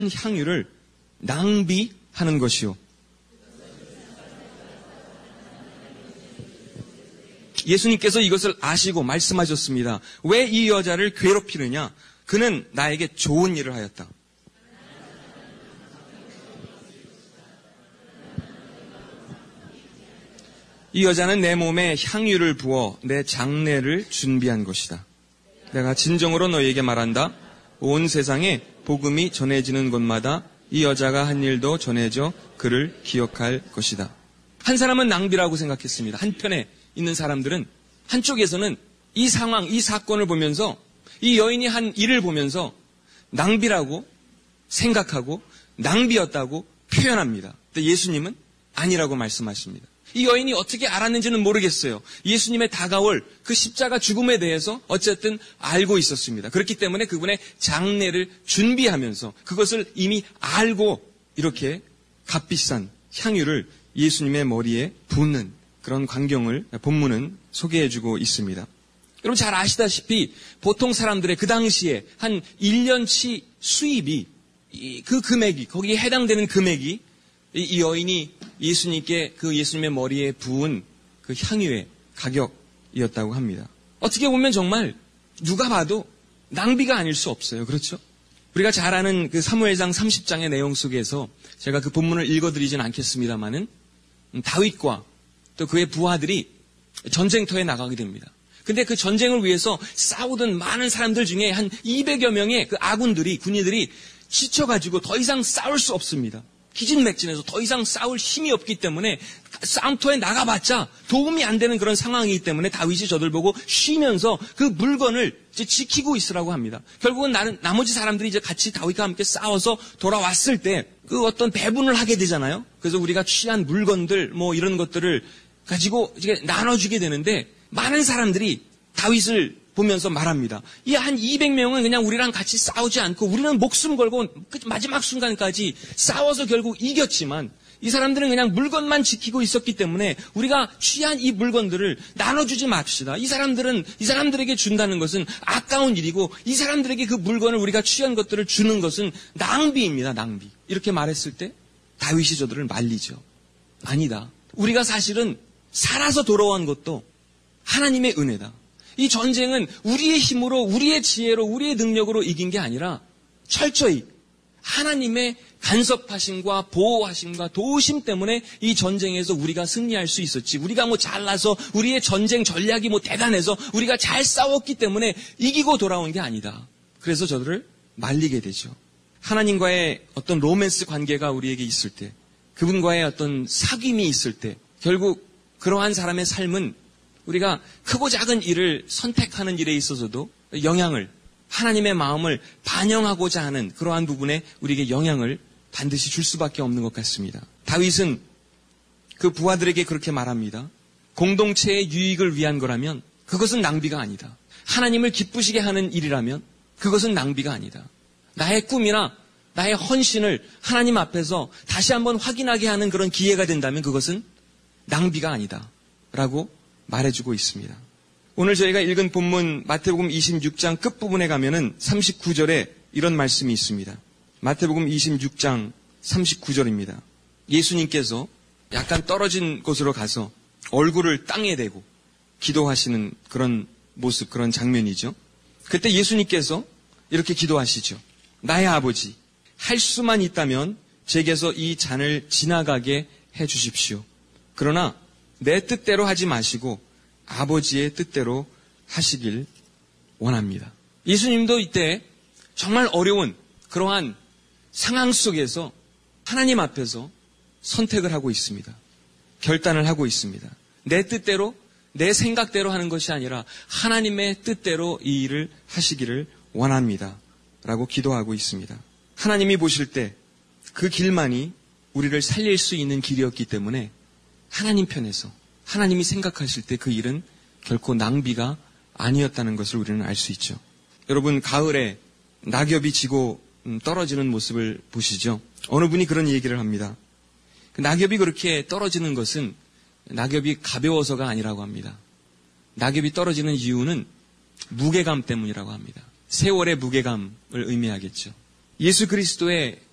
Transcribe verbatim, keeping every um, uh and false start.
향유를 낭비하는 것이요. 예수님께서 이것을 아시고 말씀하셨습니다. 왜 이 여자를 괴롭히느냐? 그는 나에게 좋은 일을 하였다. 이 여자는 내 몸에 향유를 부어 내 장례를 준비한 것이다. 내가 진정으로 너희에게 말한다. 온 세상에 복음이 전해지는 곳마다 이 여자가 한 일도 전해져 그를 기억할 것이다. 한 사람은 낭비라고 생각했습니다. 한편에 있는 사람들은, 한쪽에서는 이 상황, 이 사건을 보면서 이 여인이 한 일을 보면서 낭비라고 생각하고 낭비였다고 표현합니다. 근데 예수님은 아니라고 말씀하십니다. 이 여인이 어떻게 알았는지는 모르겠어요. 예수님의 다가올 그 십자가 죽음에 대해서 어쨌든 알고 있었습니다. 그렇기 때문에 그분의 장례를 준비하면서 그것을 이미 알고 이렇게 값비싼 향유를 예수님의 머리에 붓는 그런 광경을 본문은 소개해주고 있습니다. 여러분 잘 아시다시피 보통 사람들의 그 당시에 한 일 년치 수입이 그 금액이, 거기에 해당되는 금액이 이 여인이 예수님께 그 예수님의 머리에 부은 그 향유의 가격이었다고 합니다. 어떻게 보면 정말 누가 봐도 낭비가 아닐 수 없어요. 그렇죠? 우리가 잘 아는 그 사무엘상 삼십 장의 내용 속에서 제가 그 본문을 읽어드리진 않겠습니다만은 다윗과 또 그의 부하들이 전쟁터에 나가게 됩니다. 근데 그 전쟁을 위해서 싸우던 많은 사람들 중에 한 이백여 명의 그 아군들이, 군인들이 지쳐가지고 더 이상 싸울 수 없습니다. 기진맥진해서 더 이상 싸울 힘이 없기 때문에 싸움터에 나가봤자 도움이 안 되는 그런 상황이기 때문에 다윗이 저들 보고 쉬면서 그 물건을 이제 지키고 있으라고 합니다. 결국은 나는, 나머지 사람들이 이제 같이 다윗과 함께 싸워서 돌아왔을 때 그 어떤 배분을 하게 되잖아요. 그래서 우리가 취한 물건들 뭐 이런 것들을 가지고 이제 나눠주게 되는데 많은 사람들이 다윗을 보면서 말합니다. 이 한 이백 명은 그냥 우리랑 같이 싸우지 않고 우리는 목숨 걸고 마지막 순간까지 싸워서 결국 이겼지만 이 사람들은 그냥 물건만 지키고 있었기 때문에 우리가 취한 이 물건들을 나눠주지 맙시다. 이 사람들은, 이 사람들에게 준다는 것은 아까운 일이고 이 사람들에게 그 물건을 우리가 취한 것들을 주는 것은 낭비입니다. 낭비. 이렇게 말했을 때 다윗이 저들을 말리죠. 아니다. 우리가 사실은 살아서 돌아온 것도 하나님의 은혜다. 이 전쟁은 우리의 힘으로, 우리의 지혜로, 우리의 능력으로 이긴 게 아니라 철저히 하나님의 간섭하심과 보호하심과 도우심 때문에 이 전쟁에서 우리가 승리할 수 있었지. 우리가 뭐 잘나서 우리의 전쟁 전략이 뭐 대단해서 우리가 잘 싸웠기 때문에 이기고 돌아온 게 아니다. 그래서 저들을 말리게 되죠. 하나님과의 어떤 로맨스 관계가 우리에게 있을 때, 그분과의 어떤 사귐이 있을 때 결국 그러한 사람의 삶은 우리가 크고 작은 일을 선택하는 일에 있어서도 영향을, 하나님의 마음을 반영하고자 하는 그러한 부분에 우리에게 영향을 반드시 줄 수밖에 없는 것 같습니다. 다윗은 그 부하들에게 그렇게 말합니다. 공동체의 유익을 위한 거라면 그것은 낭비가 아니다. 하나님을 기쁘시게 하는 일이라면 그것은 낭비가 아니다. 나의 꿈이나 나의 헌신을 하나님 앞에서 다시 한번 확인하게 하는 그런 기회가 된다면 그것은 낭비가 아니다. 라고 말해주고 있습니다. 오늘 저희가 읽은 본문 마태복음 이십육 장 끝부분에 가면은 삼십구 절에 이런 말씀이 있습니다. 마태복음 이십육 장 삼십구 절입니다. 예수님께서 약간 떨어진 곳으로 가서 얼굴을 땅에 대고 기도하시는 그런 모습, 그런 장면이죠. 그때 예수님께서 이렇게 기도하시죠. 나의 아버지, 할 수만 있다면 제게서 이 잔을 지나가게 해 주십시오. 그러나 내 뜻대로 하지 마시고 아버지의 뜻대로 하시길 원합니다. 예수님도 이때 정말 어려운 그러한 상황 속에서 하나님 앞에서 선택을 하고 있습니다. 결단을 하고 있습니다. 내 뜻대로, 내 생각대로 하는 것이 아니라 하나님의 뜻대로 이 일을 하시기를 원합니다. 라고 기도하고 있습니다. 하나님이 보실 때 그 길만이 우리를 살릴 수 있는 길이었기 때문에 하나님 편에서, 하나님이 생각하실 때 그 일은 결코 낭비가 아니었다는 것을 우리는 알 수 있죠. 여러분, 가을에 낙엽이 지고 떨어지는 모습을 보시죠. 어느 분이 그런 얘기를 합니다. 그 낙엽이 그렇게 떨어지는 것은 낙엽이 가벼워서가 아니라고 합니다. 낙엽이 떨어지는 이유는 무게감 때문이라고 합니다. 세월의 무게감을 의미하겠죠. 예수 그리스도의